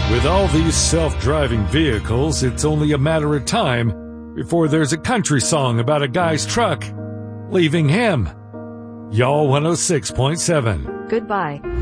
With all these self-driving vehicles, it's only a matter of time before there's a country song about a guy's truck leaving him. Y'all 106.7. Goodbye.